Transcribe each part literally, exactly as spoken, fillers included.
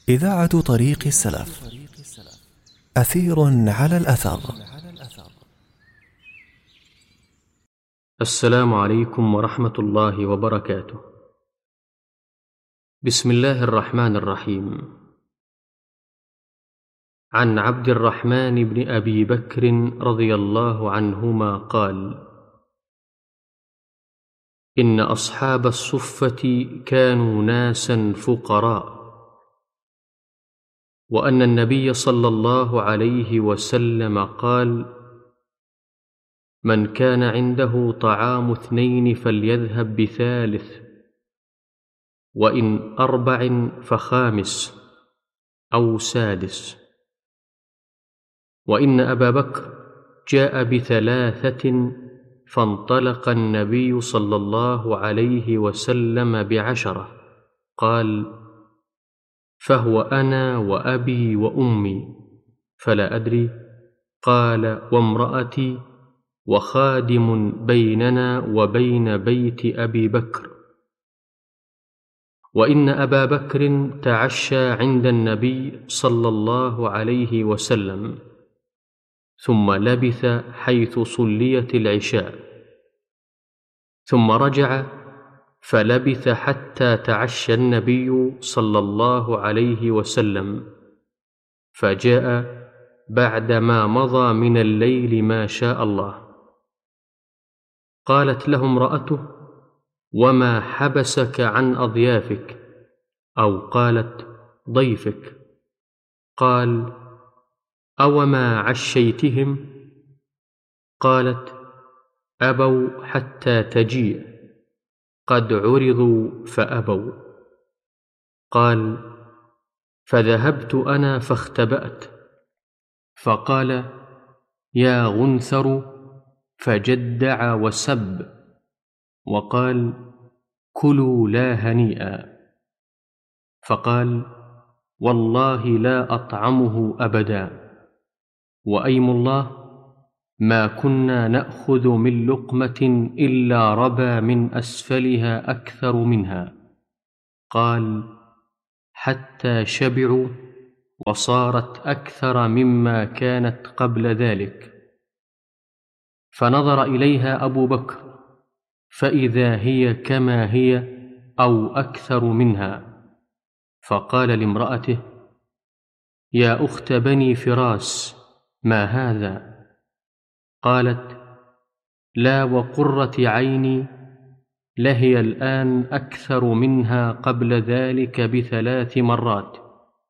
إذاعة طريق السلف. أثير على الأثر. السلام عليكم ورحمة الله وبركاته. بسم الله الرحمن الرحيم. عن عبد الرحمن بن أبي بكر رضي الله عنهما قال: إن أصحاب الصفة كانوا ناسا فقراء، وأن النبي صلى الله عليه وسلم قال: من كان عنده طعام اثنين فليذهب بثالث، وإن أربع فخامس أو سادس. وإن أبا بكر جاء بثلاثة فانطلق النبي صلى الله عليه وسلم بعشرة، قال: فهو أنا وأبي وأمي، فلا أدري، قال: وامرأتي، وخادم بيننا وبين بيت أبي بكر. وإن أبا بكر تعشى عند النبي صلى الله عليه وسلم، ثم لبث حيث صليت العشاء، ثم رجع فلبث حتى تعشى النبي صلى الله عليه وسلم، فجاء بعدما مضى من الليل ما شاء الله. قالت له امرأته: وما حبسك عن أضيافك؟ أو قالت: ضيفك. قال: أوما عشيتهم؟ قالت: أبوا حتى تجيء، قد عرضوا فأبوا. قال: فذهبت أنا فاختبأت، فقال: يا غنثر، فجدع وسب، وقال: كلوا لا هنيئا. فقال: والله لا أطعمه أبدا، وأيم الله ما كنا نأخذ من لقمة إلا ربى من أسفلها أكثر منها. قال: حتى شبعوا وصارت أكثر مما كانت قبل ذلك. فنظر إليها أبو بكر فإذا هي كما هي أو أكثر منها، فقال لامرأته: يا أخت بني فراس، ما هذا؟ قالت: لا وقرة عيني، لهي الآن أكثر منها قبل ذلك بثلاث مرات.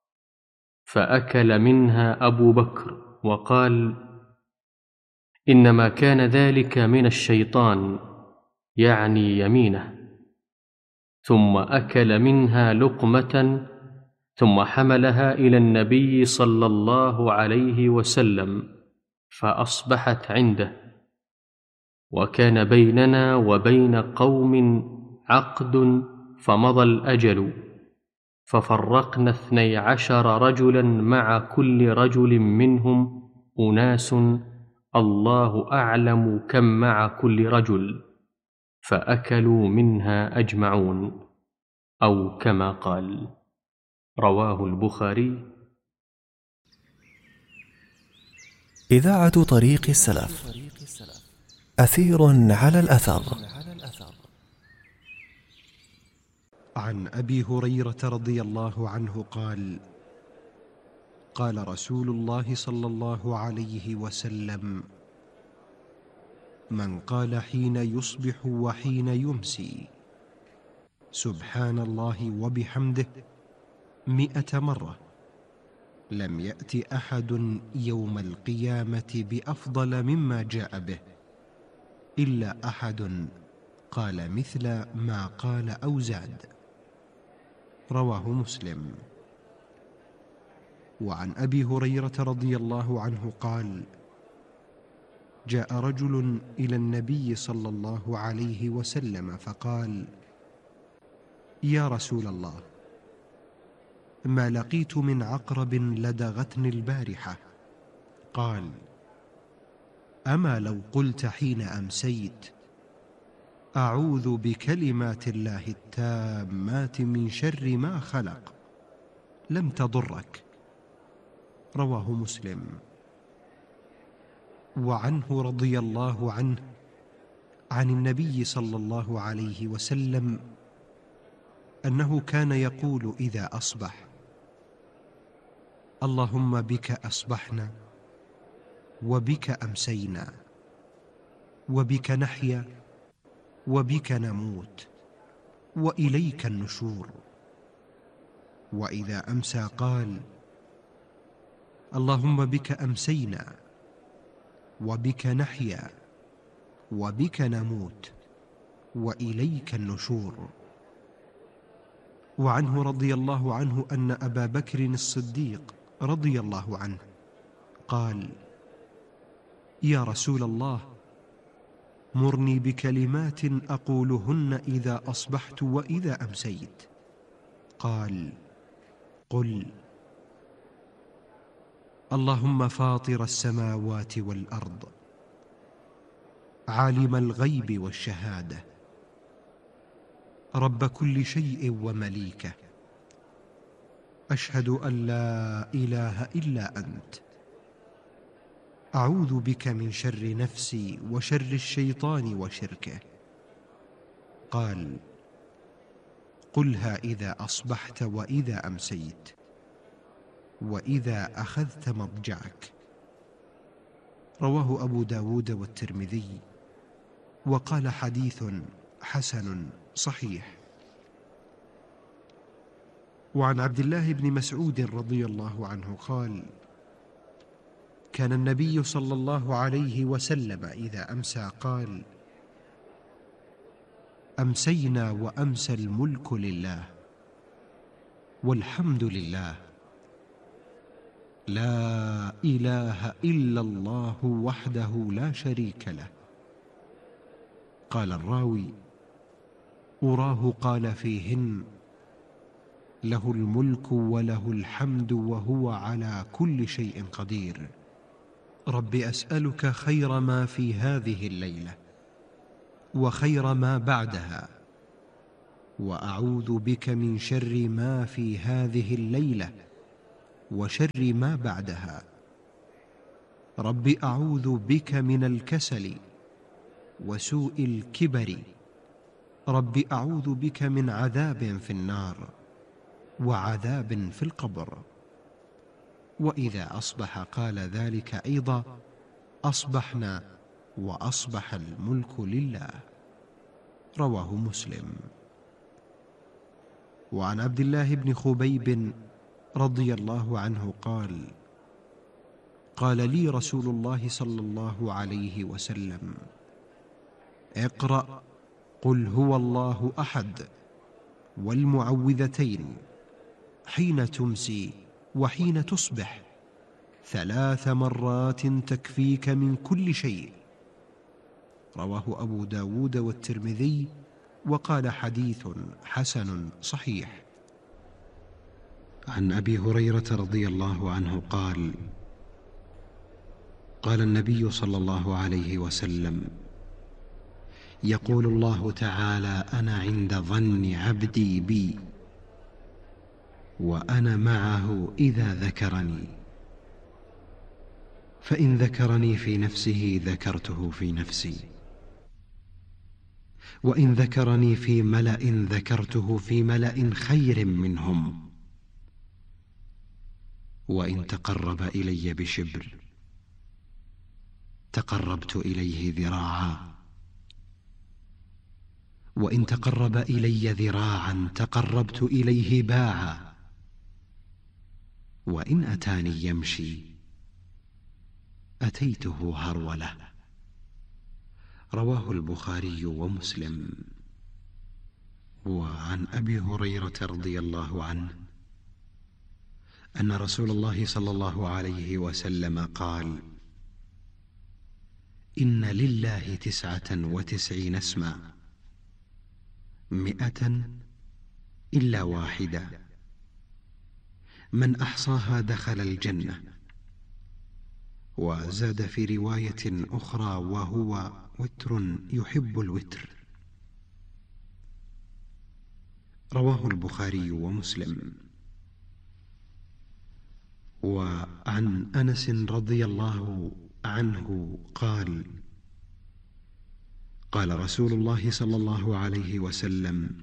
فأكل منها أبو بكر وقال: إنما كان ذلك من الشيطان، يعني يمينه. ثم أكل منها لقمة، ثم حملها إلى النبي صلى الله عليه وسلم، فأصبحت عنده. وكان بيننا وبين قوم عقد فمضى الأجل، ففرقنا اثني عشر رجلا، مع كل رجل منهم أناس الله أعلم كم مع كل رجل، فأكلوا منها أجمعون، أو كما قال. رواه البخاري. إذاعة طريق السلف. أثير على الأثر. عن أبي هريرة رضي الله عنه قال: قال رسول الله صلى الله عليه وسلم: من قال حين يصبح وحين يمسي سبحان الله وبحمده مئة مرة، لم يأت أحد يوم القيامة بأفضل مما جاء به، إلا أحد قال مثل ما قال أو زاد. رواه مسلم. وعن أبي هريرة رضي الله عنه قال: جاء رجل إلى النبي صلى الله عليه وسلم فقال: يا رسول الله، ما لقيت من عقرب لدغتني البارحة. قال: أما لو قلت حين أمسيت أعوذ بكلمات الله التامات من شر ما خلق، لم تضرك. رواه مسلم. وعنه رضي الله عنه عن النبي صلى الله عليه وسلم أنه كان يقول إذا أصبح: اللهم بك أصبحنا وبك أمسينا وبك نحيا وبك نموت وإليك النشور. وإذا أمسى قال: اللهم بك أمسينا وبك نحيا وبك نموت وإليك النشور. وعنه رضي الله عنه أن أبا بكر الصديق رضي الله عنه قال: يا رسول الله، مرني بكلمات أقولهن إذا أصبحت وإذا أمسيت. قال: قل: اللهم فاطر السماوات والأرض، عالم الغيب والشهادة، رب كل شيء ومليكه، أشهد أن لا إله إلا أنت، أعوذ بك من شر نفسي وشر الشيطان وشركه. قال: قلها إذا أصبحت وإذا أمسيت وإذا أخذت مضجعك. رواه أبو داود والترمذي، وقال حديث حسن صحيح. وعن عبد الله بن مسعود رضي الله عنه قال: كان النبي صلى الله عليه وسلم إذا أمسى قال: أمسينا وأمسى الملك لله والحمد لله، لا إله إلا الله وحده لا شريك له. قال الراوي: أراه قال فيهن: له الملك وله الحمد وهو على كل شيء قدير. رب أسألك خير ما في هذه الليلة وخير ما بعدها، وأعوذ بك من شر ما في هذه الليلة وشر ما بعدها. رب أعوذ بك من الكسل وسوء الكبر. رب أعوذ بك من عذاب في النار وعذاب في القبر. وإذا أصبح قال ذلك أيضا: أصبحنا وأصبح الملك لله. رواه مسلم. وعن عبد الله بن خبيب رضي الله عنه قال: قال لي رسول الله صلى الله عليه وسلم: اقرأ قل هو الله أحد والمعوذتين حين تمسي وحين تصبح ثلاث مرات تكفيك من كل شيء. رواه أبو داود والترمذي، وقال حديث حسن صحيح. عن أبي هريرة رضي الله عنه قال: قال النبي صلى الله عليه وسلم: يقول الله تعالى: أنا عند ظن عبدي بي، وأنا معه إذا ذكرني، فإن ذكرني في نفسه ذكرته في نفسي، وإن ذكرني في ملأ ذكرته في ملأ خير منهم، وإن تقرب إلي بشبر تقربت إليه ذراعا، وإن تقرب إلي ذراعا تقربت إليه باعا، وإن أتاني يمشي أتيته هرولة. رواه البخاري ومسلم. وعن أبي هريرة رضي الله عنه أن رسول الله صلى الله عليه وسلم قال: إن لله تسعة وتسعين اسما مئة إلا واحدة، من أحصاها دخل الجنة. وزاد في رواية أخرى: وهو وتر يحب الوتر. رواه البخاري ومسلم. وعن أنس رضي الله عنه قال: قال رسول الله صلى الله عليه وسلم: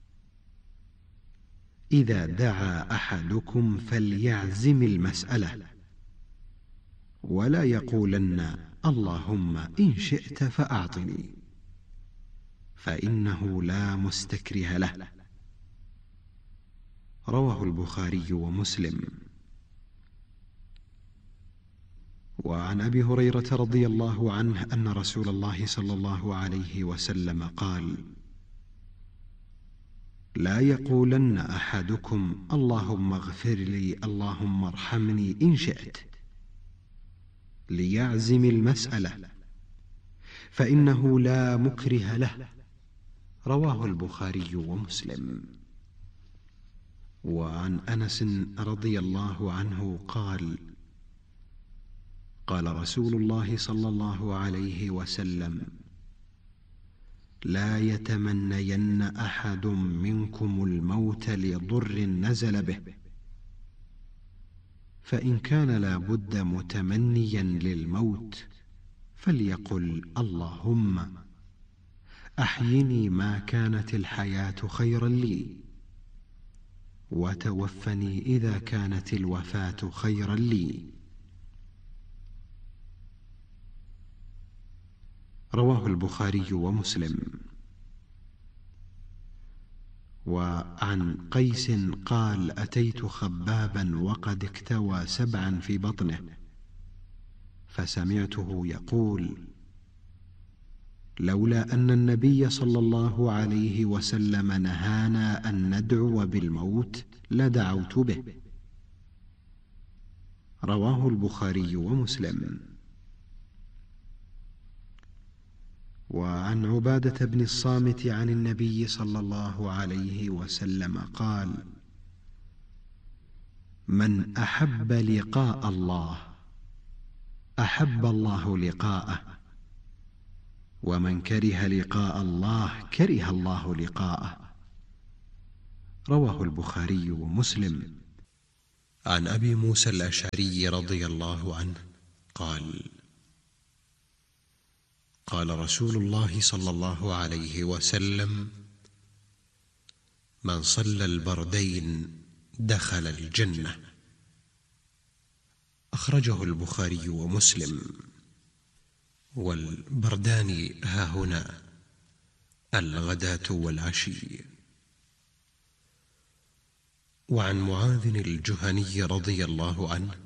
إذا دعا أحدكم فليعزم المسألة، ولا يقولن اللهم إن شئت فأعطني، فإنه لا مستكره له. رواه البخاري ومسلم. وعن أبي هريرة رضي الله عنه أن رسول الله صلى الله عليه وسلم قال: لا يقولن أحدكم اللهم اغفر لي اللهم ارحمني إن شئت، ليعزم المسألة، فإنه لا مكره له. رواه البخاري ومسلم. وعن أنس رضي الله عنه قال: قال رسول الله صلى الله عليه وسلم: لا يتمنين أحد منكم الموت لضر نزل به، فإن كان لا بد متمنيا للموت فليقل اللهم أحيني ما كانت الحياة خيرا لي، وتوفني إذا كانت الوفاة خيرا لي. رواه البخاري ومسلم. وعن قيس قال: أتيت خبابا وقد اكتوى سبعا في بطنه، فسمعته يقول: لولا أن النبي صلى الله عليه وسلم نهانا أن ندعو بالموت لدعوت به. رواه البخاري ومسلم. وعن عبادة بن الصامت عن النبي صلى الله عليه وسلم قال: من أحب لقاء الله أحب الله لقاءه، ومن كره لقاء الله كره الله لقاءه. رواه البخاري ومسلم. عن أبي موسى الأشعري رضي الله عنه قال: قال رسول الله صلى الله عليه وسلم: من صلى البردين دخل الجنة. أخرجه البخاري ومسلم. والبردان هاهنا الغداة والعشي. وعن معاذ الجهني رضي الله عنه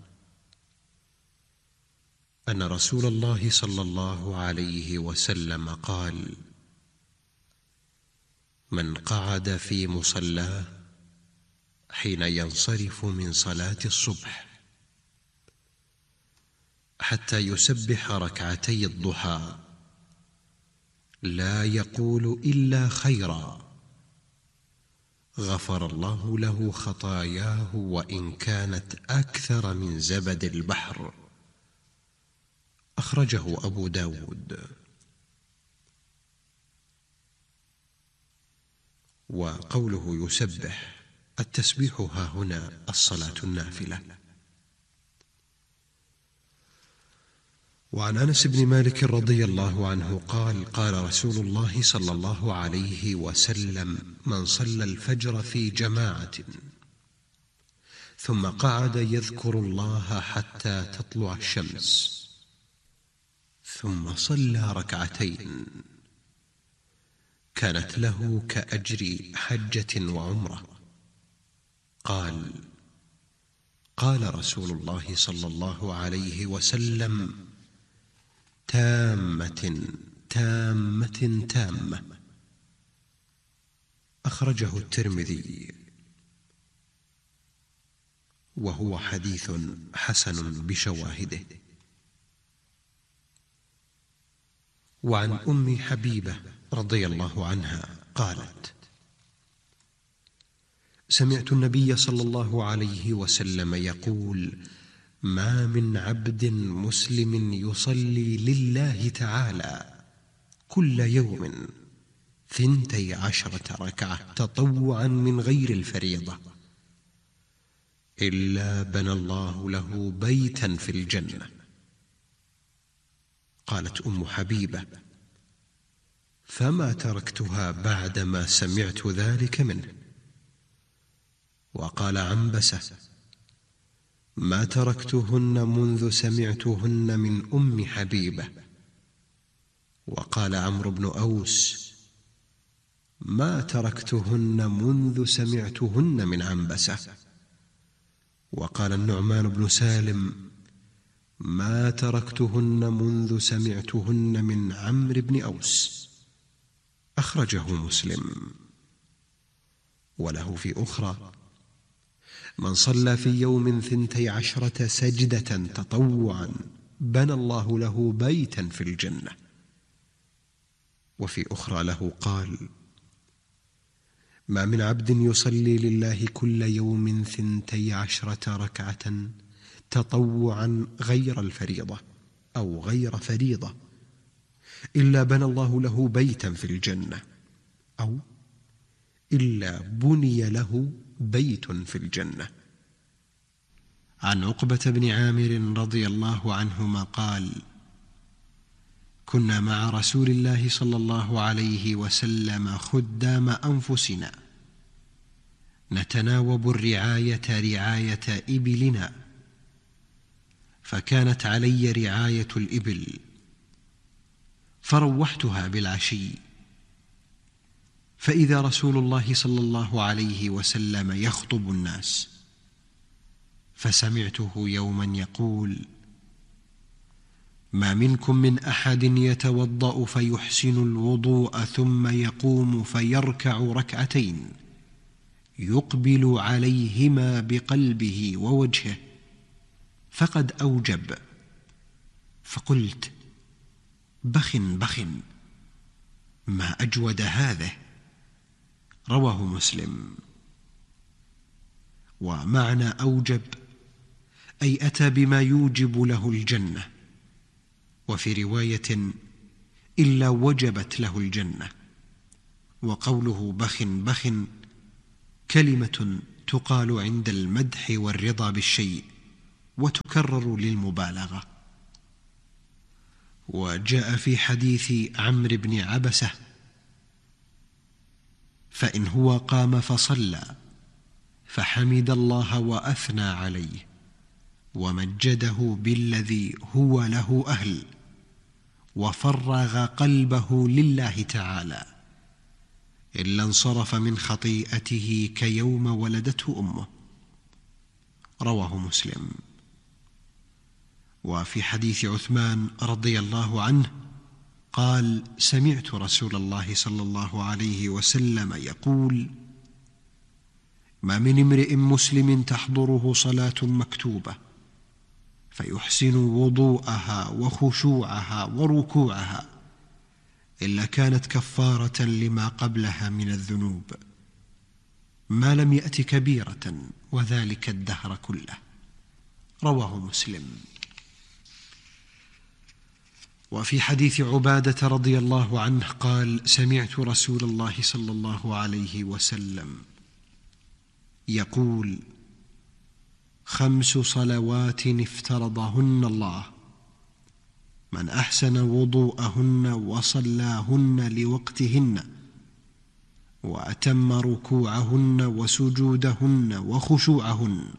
أن رسول الله صلى الله عليه وسلم قال: من قعد في مصلاه حين ينصرف من صلاة الصبح حتى يسبح ركعتي الضحى لا يقول إلا خيرا، غفر الله له خطاياه وإن كانت أكثر من زبد البحر. أخرجه أبو داود. وقوله يسبح، التسبيح هاهنا الصلاة النافلة. وعن أنس بن مالك رضي الله عنه قال: قال رسول الله صلى الله عليه وسلم: من صلى الفجر في جماعة ثم قعد يذكر الله حتى تطلع الشمس ثم صلى ركعتين كانت له كأجر حجة وعمرة. قال: قال رسول الله صلى الله عليه وسلم: تامة تامة تامة. أخرجه الترمذي، وهو حديث حسن بشواهده. وعن أم حبيبة رضي الله عنها قالت: سمعت النبي صلى الله عليه وسلم يقول: ما من عبد مسلم يصلي لله تعالى كل يوم ثنتي عشرة ركعة تطوعا من غير الفريضة إلا بنى الله له بيتا في الجنة. قالت أم حبيبة: فما تركتها بعدما سمعت ذلك منه. وقال عنبسة: ما تركتهن منذ سمعتهن من أم حبيبة. وقال عمرو بن أوس: ما تركتهن منذ سمعتهن من عنبسة. وقال النعمان بن سالم: ما تركتهن منذ سمعتهن من عمرو بن أوس. أخرجه مسلم. وله في أخرى: من صلى في يوم ثنتي عشرة سجدة تطوعا بنى الله له بيتا في الجنة. وفي أخرى له قال: ما من عبد يصلي لله كل يوم ثنتي عشرة ركعة تطوعا غير الفريضة أو غير فريضة إلا بنى الله له بيتا في الجنة، أو إلا بني له بيت في الجنة. عن عقبة بن عامر رضي الله عنهما قال: كنا مع رسول الله صلى الله عليه وسلم خدام أنفسنا نتناوب الرعاية رعاية إبلنا، فكانت علي رعاية الإبل، فروحتها بالعشي، فإذا رسول الله صلى الله عليه وسلم يخطب الناس، فسمعته يوما يقول: ما منكم من أحد يتوضأ فيحسن الوضوء ثم يقوم فيركع ركعتين يقبل عليهما بقلبه ووجهه فقد أوجب. فقلت: بخ بخ، ما أجود هذا. رواه مسلم. ومعنى أوجب أي أتى بما يوجب له الجنة، وفي رواية: إلا وجبت له الجنة. وقوله بخ بخ كلمة تقال عند المدح والرضا بالشيء، وتكرر للمبالغة. وجاء في حديث عمرو بن عبسة: فإن هو قام فصلى فحمد الله وأثنى عليه ومجده بالذي هو له أهل وفرغ قلبه لله تعالى، إلا انصرف من خطيئته كيوم ولدته أمه. رواه مسلم. وفي حديث عثمان رضي الله عنه قال: سمعت رسول الله صلى الله عليه وسلم يقول: ما من امرئ مسلم تحضره صلاة مكتوبة فيحسن وضوءها وخشوعها وركوعها إلا كانت كفارة لما قبلها من الذنوب، ما لم يأت كبيرة، وذلك الدهر كله. رواه مسلم. وفي حديث عبادة رضي الله عنه قال: سمعت رسول الله صلى الله عليه وسلم يقول: خمس صلوات افترضهن الله، من أحسن وضوءهن وصلاهن لوقتهن وأتم ركوعهن وسجودهن وخشوعهن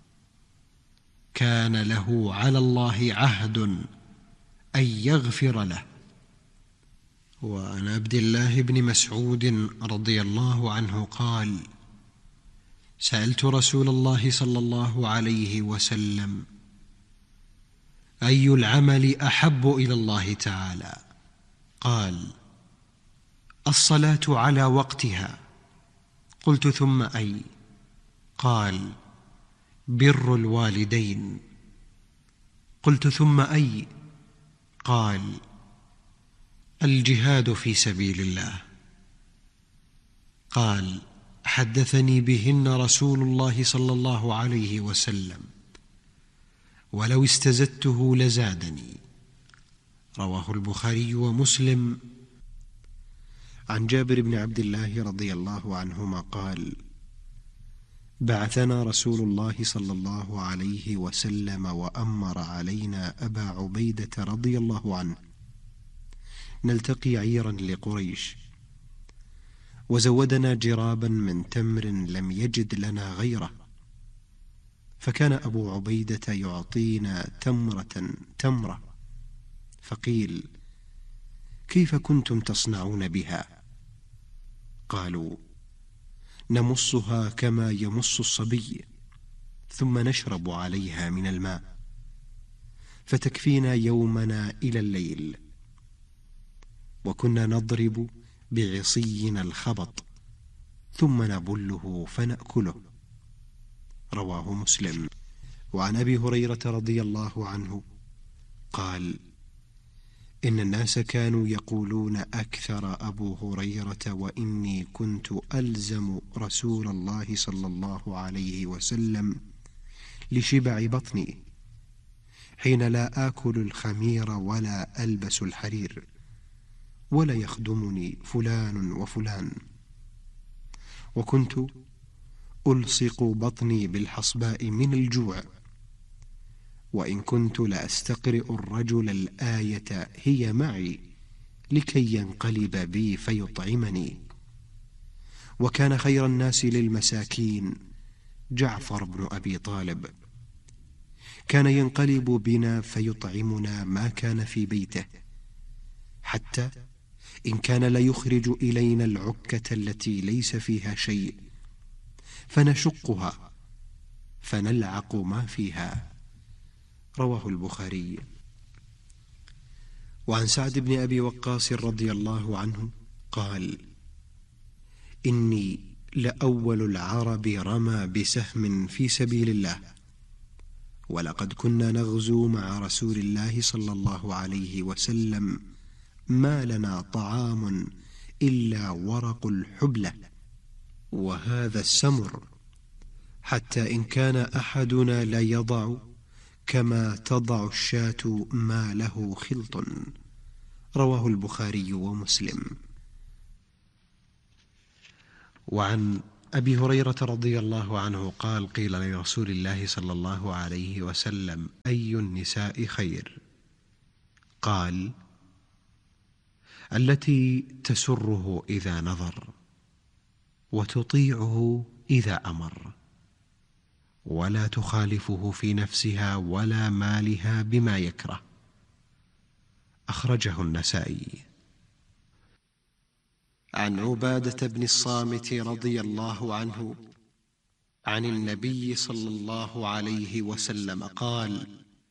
كان له على الله عهد أن يغفر له. وعن عبد الله بن مسعود رضي الله عنه قال: سألت رسول الله صلى الله عليه وسلم: أي العمل أحب إلى الله تعالى؟ قال: الصلاة على وقتها. قلت: ثم أي؟ قال: بر الوالدين. قلت: ثم أي؟ قال: الجهاد في سبيل الله. قال: حدثني بهن رسول الله صلى الله عليه وسلم، ولو استزدته لزادني. رواه البخاري ومسلم. عن جابر بن عبد الله رضي الله عنهما قال: بعثنا رسول الله صلى الله عليه وسلم وأمر علينا أبا عبيدة رضي الله عنه نلتقي عيرا لقريش، وزودنا جرابا من تمر لم يجد لنا غيره، فكان أبو عبيدة يعطينا تمرة تمرة، فقيل: كيف كنتم تصنعون بها؟ قالوا: نمصها كما يمص الصبي، ثم نشرب عليها من الماء، فتكفينا يومنا إلى الليل. وكنا نضرب بعصينا الخبط، ثم نبله فنأكله. رواه مسلم. وعن أبي هريرة رضي الله عنه قال: إن الناس كانوا يقولون أكثر أبو هريرة وإني كنت ألزم رسول الله صلى الله عليه وسلم لشبع بطني، حين لا آكل الخمير ولا ألبس الحرير، ولا يخدمني فلان وفلان. وكنت ألصق بطني بالحصباء من الجوع، وإن كنت لأستقرئ الرجل الآية هي معي لكي ينقلب بي فيطعمني. وكان خير الناس للمساكين جعفر بن أبي طالب، كان ينقلب بنا فيطعمنا ما كان في بيته، حتى إن كان ليخرج إلينا العكة التي ليس فيها شيء فنشقها فنلعق ما فيها. رواه البخاري. وعن سعد بن أبي وقاص رضي الله عنه قال: إني لأول العرب رمى بسهم في سبيل الله، ولقد كنا نغزو مع رسول الله صلى الله عليه وسلم ما لنا طعام إلا ورق الحبلة وهذا السمر، حتى إن كان أحدنا ليضع كما تضع الشاة ما له خلط. رواه البخاري ومسلم. وعن أبي هريرة رضي الله عنه قال: قيل لرسول الله صلى الله عليه وسلم: أي النساء خير؟ قال: التي تسره إذا نظر، وتطيعه إذا أمر، ولا تخالفه في نفسها ولا مالها بما يكره. أخرجه النسائي. عن عبادة بن الصامت رضي الله عنه عن النبي صلى الله عليه وسلم قال: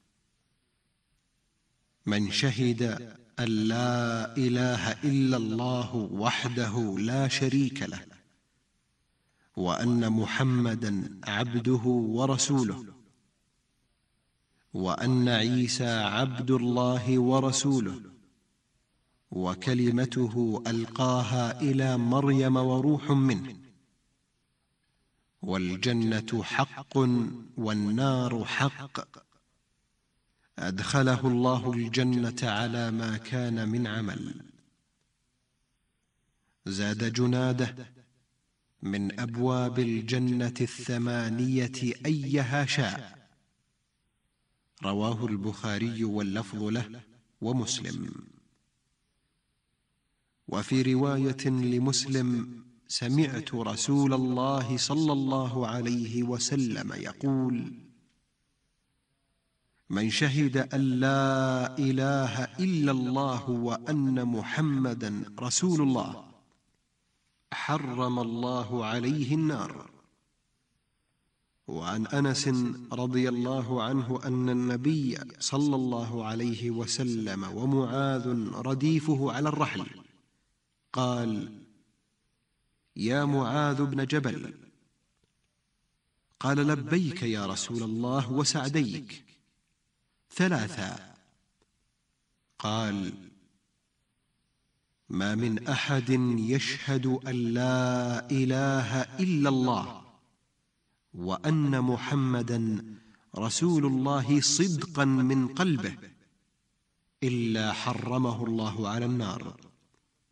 من شهد أن لا إله إلا الله وحده لا شريك له، وأن محمدا عبده ورسوله، وأن عيسى عبد الله ورسوله، وكلمته ألقاها إلى مريم وروح منه، والجنة حق والنار حق، أدخله الله الجنة على ما كان من عمل. زاد جناده: من أبواب الجنة الثمانية أيها شاء. رواه البخاري واللفظ له ومسلم. وفي رواية لمسلم: سمعت رسول الله صلى الله عليه وسلم يقول: من شهد أن لا إله إلا الله وأن محمدا رسول الله حرم الله عليه النار. وعن أنس رضي الله عنه أن النبي صلى الله عليه وسلم ومعاذ رديفه على الرحل قال: يا معاذ بن جبل. قال: لبيك يا رسول الله وسعديك. ثلاثا. قال: ما من أحد يشهد أن لا إله إلا الله وأن محمدا رسول الله صدقا من قلبه إلا حرمه الله على النار.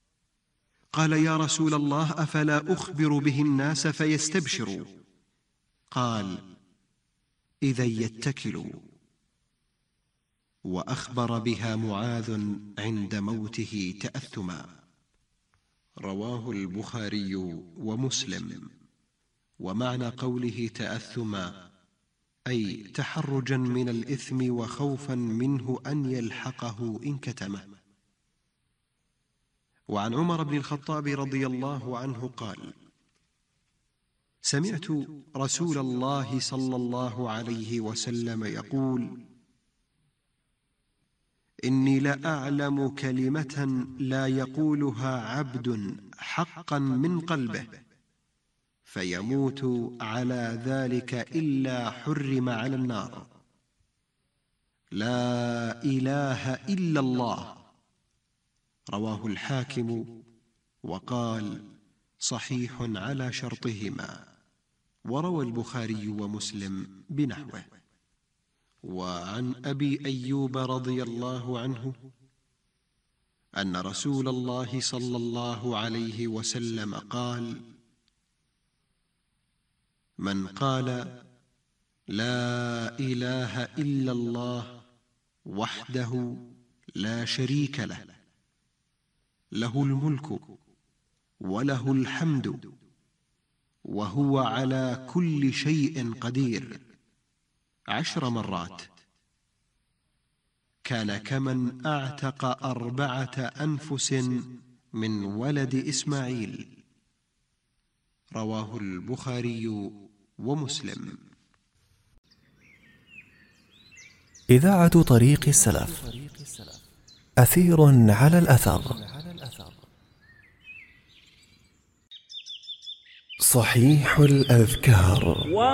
قال: يا رسول الله، أفلا أخبر به الناس فيستبشروا؟ قال: إذا يتكلوا. وأخبر بها معاذ عند موته تأثما. رواه البخاري ومسلم. ومعنى قوله تأثما أي تحرجا من الإثم وخوفا منه أن يلحقه إن كتمه. وعن عمر بن الخطاب رضي الله عنه قال: سمعت رسول الله صلى الله عليه وسلم يقول: إني لأعلم كلمة لا يقولها عبد حقا من قلبه فيموت على ذلك إلا حرم على النار: لا إله إلا الله. رواه الحاكم وقال: صحيح على شرطهما. وروى البخاري ومسلم بنحوه. وعن أبي أيوب رضي الله عنه أن رسول الله صلى الله عليه وسلم قال: من قال لا إله إلا الله وحده لا شريك له، له الملك وله الحمد وهو على كل شيء قدير، عشر مرات، كان كمن أعتق أربعة أنفس من ولد إسماعيل. رواه البخاري ومسلم. إذاعة طريق السلف، أثير على الأثر. صحيح الأذكار.